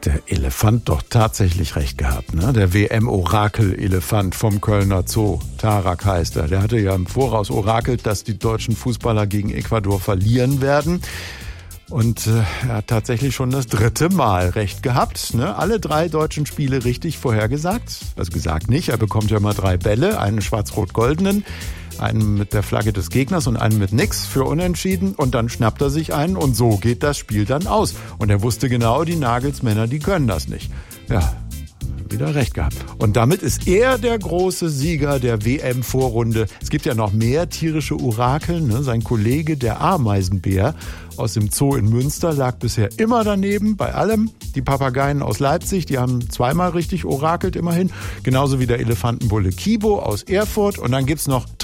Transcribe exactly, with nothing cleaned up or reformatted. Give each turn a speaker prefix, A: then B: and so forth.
A: der Elefant doch tatsächlich recht gehabt, ne? Der W M-Orakel-Elefant vom Kölner Zoo, Tarak heißt er. Der hatte ja im Voraus orakelt, dass die deutschen Fußballer gegen Ecuador verlieren werden. Und äh, er hat tatsächlich schon das dritte Mal recht gehabt, ne? Alle drei deutschen Spiele richtig vorhergesagt. Also gesagt nicht, er bekommt ja mal drei Bälle, einen schwarz-rot-goldenen, einen mit der Flagge des Gegners und einen mit nix für Unentschieden. Und dann schnappt er sich einen und so geht das Spiel dann aus. Und er wusste genau, die Nagelsmänner, die können das nicht. Ja, wieder recht gehabt. Und damit ist er der große Sieger der W M-Vorrunde. Es gibt ja noch mehr tierische Orakel, ne? Sein Kollege, der Ameisenbär aus dem Zoo in Münster, lag bisher immer daneben, bei allem. Die Papageien aus Leipzig, die haben zweimal richtig orakelt immerhin. Genauso wie der Elefantenbulle Kibo aus Erfurt. Und dann gibt's noch